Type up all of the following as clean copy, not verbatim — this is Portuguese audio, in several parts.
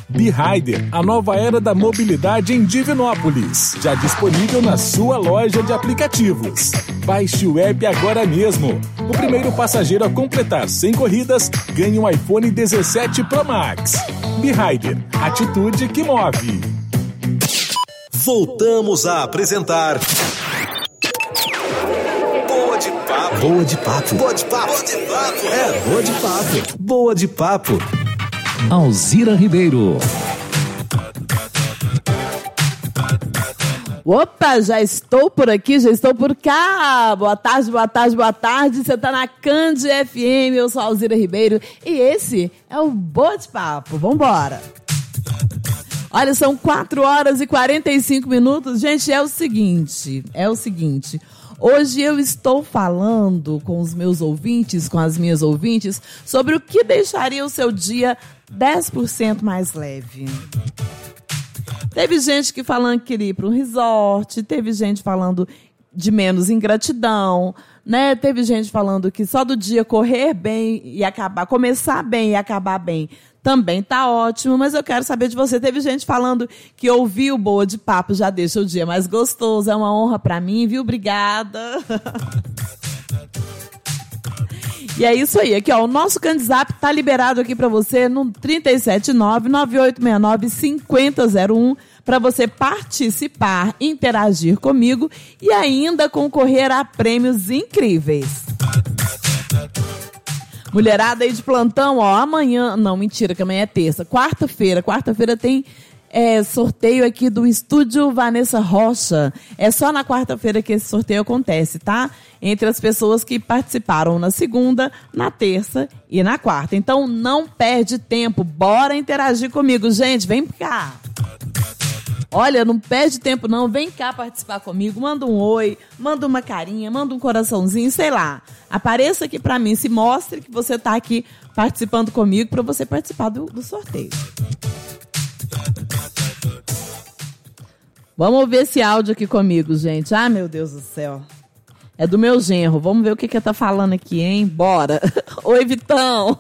B-Rider, a nova era da mobilidade em Divinópolis. Já disponível na sua loja de aplicativos. Baixe o app agora mesmo. O primeiro passageiro a completar 100 corridas ganha um iPhone 17 Pro Max. B-Rider, atitude que move. Voltamos a apresentar Boa de Papo. Boa de Papo. Boa de Papo. Boa de Papo. É, Boa de Papo. Boa de Papo. Alzira Ribeiro. Opa, já estou por aqui, já estou por cá. Boa tarde, boa tarde, boa tarde. Você está na Cande FM, eu sou a Alzira Ribeiro e esse é o Boa de Papo. Vambora. Olha, são 4h45. Gente, é o seguinte. Hoje eu estou falando com os meus ouvintes, com as minhas ouvintes, sobre o que deixaria o seu dia 10% mais leve. Teve gente que falando que queria ir para um resort, teve gente falando de menos ingratidão, né? Teve gente falando que só do dia correr bem e acabar, começar bem e acabar bem, também tá ótimo, mas eu quero saber de você. Teve gente falando que ouvir o Boa de Papo já deixa o dia mais gostoso, é uma honra para mim, viu? Obrigada. E é isso aí, aqui ó, o nosso Candizap tá liberado aqui para você no 379-9869-5001 para você participar, interagir comigo e ainda concorrer a prêmios incríveis. Mulherada aí de plantão, ó, amanhã, não, mentira, que amanhã é terça, quarta-feira tem sorteio aqui do Estúdio Vanessa Rocha. É só na quarta-feira que esse sorteio acontece, tá? Entre as pessoas que participaram na segunda, na terça e na quarta. Então não perde tempo, bora interagir comigo, gente, vem cá. Olha, não perde tempo não, vem cá participar comigo, manda um oi, manda uma carinha, manda um coraçãozinho, sei lá. Apareça aqui pra mim, se mostre que você tá aqui participando comigo pra você participar do sorteio. Vamos ouvir esse áudio aqui comigo, gente. Ah, meu Deus do céu. É do meu genro, vamos ver o que ele tá falando aqui, hein? Bora. Oi, Vitão.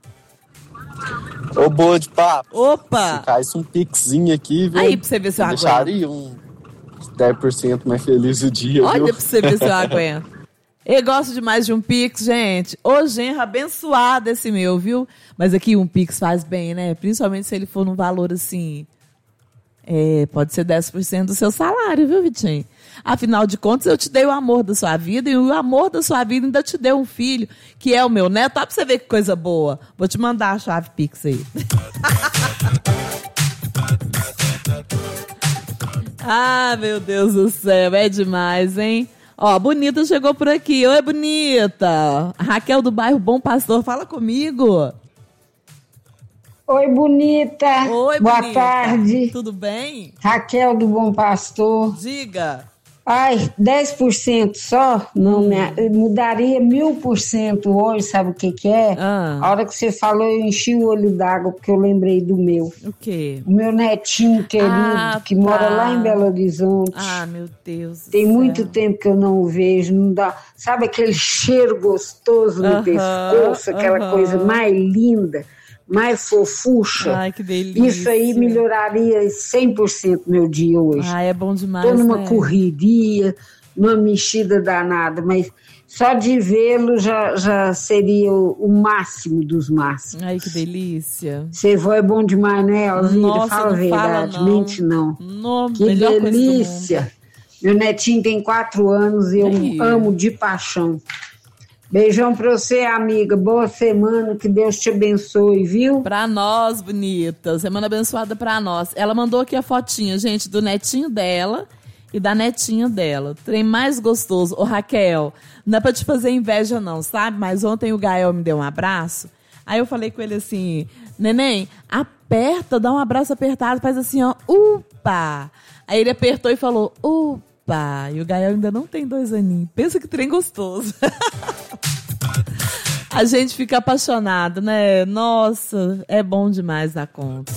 Ô, Boa de Papo. Opa! Se caísse um pixinho aqui, viu? Aí, pra você ver se eu aguento. Deixaria uns 10% mais feliz o dia, Olha viu? pra você ver se eu aguento. Eu gosto demais de um pix, gente. Ô, genro abençoado esse meu, viu? Mas aqui um pix faz bem, né? Principalmente se ele for num valor assim... pode ser 10% do seu salário, viu, Vitinho? Afinal de contas, eu te dei o amor da sua vida e o amor da sua vida ainda te deu um filho, que é o meu neto. Tá pra você ver que coisa boa. Vou te mandar a chave Pix aí. Ah, meu Deus do céu, é demais, hein? Ó, Bonita chegou por aqui. Oi, Bonita. Raquel do bairro Bom Pastor, fala comigo. Oi, Bonita. Oi, boa Bonita. tarde. Tudo bem? Raquel do Bom Pastor. Diga. Ai, 10% só? Não, mudaria 1000% hoje, sabe o que é? A hora que você falou, eu enchi o olho d'água, porque eu lembrei do meu. O quê? O meu netinho querido, que mora lá em Belo Horizonte. Ah, meu Deus. Tem muito tempo que eu não o vejo, não dá. Sabe aquele cheiro gostoso no pescoço, aquela coisa mais linda? Mais fofucha. Ai, que delícia. Isso aí melhoraria 100% meu dia hoje. Ah, é bom demais, tô numa né? correria, numa mexida danada, mas só de vê-lo já seria o máximo dos máximos. Ai, que delícia. Ser vó é bom demais, né, Alzira? Nossa, fala a verdade, fala, não. mente não. Que melhor delícia. Meu netinho tem 4 anos e eu amo de paixão. Beijão pra você, amiga. Boa semana, que Deus te abençoe, viu? Pra nós, bonita. Semana abençoada pra nós. Ela mandou aqui a fotinha, gente, do netinho dela e da netinha dela. Trem mais gostoso. Ô, Raquel, não é pra te fazer inveja não, sabe? Mas ontem o Gael me deu um abraço. Aí eu falei com ele assim, neném, aperta, dá um abraço apertado, faz assim, ó, upa. Aí ele apertou e falou, upa. E o Gael ainda não tem 2 aninhos. Pensa que trem gostoso. A gente fica apaixonado, né? Nossa, é bom demais da conta.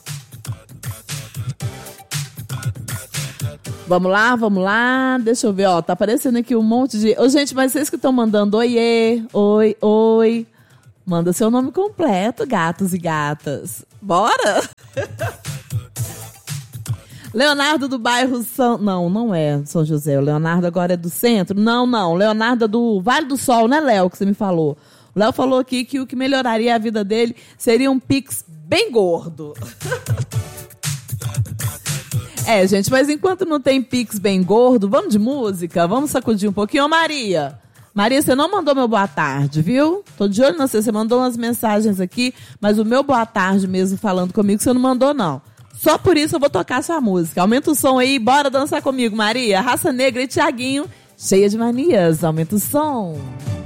Vamos lá. Deixa eu ver, ó. Tá aparecendo aqui um monte de... Ô, gente, mas vocês que estão mandando oiê, oi. Manda seu nome completo, gatos e gatas. Bora? Leonardo do bairro São... Não é São José. O Leonardo agora é do centro? Não. Leonardo é do Vale do Sol, né, Léo, que você me falou. O Léo falou aqui que o que melhoraria a vida dele seria um Pix bem gordo. Gente, mas enquanto não tem Pix bem gordo, vamos de música? Vamos sacudir um pouquinho. Ô, Maria, você não mandou meu boa tarde, viu? Tô de olho, não sei, você mandou umas mensagens aqui, mas o meu boa tarde mesmo falando comigo, você não mandou, não. Só por isso eu vou tocar sua música. Aumenta o som aí, bora dançar comigo, Maria. Raça Negra e Thiaguinho, cheia de manias. Aumenta o som.